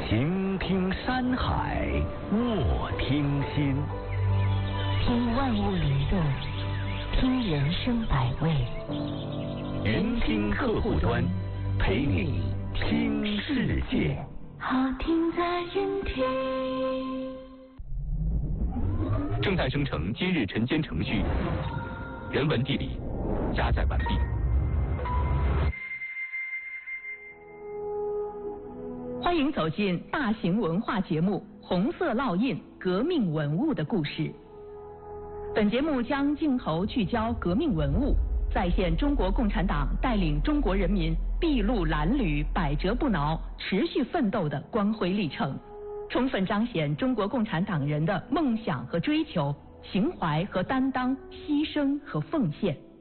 行听山海，卧听心。 听万物灵动，听人生百味。 云听客户端，陪你听世界。 好听在云听。 正在生成今日晨间程序，人文地理加载完毕。 欢迎走进大型文化节目《红色烙印：革命文物的故事》。本节目将镜头聚焦革命文物，再现中国共产党带领中国人民筚路蓝缕、百折不挠、持续奋斗的光辉历程，充分彰显中国共产党人的梦想和追求、情怀和担当、牺牲和奉献。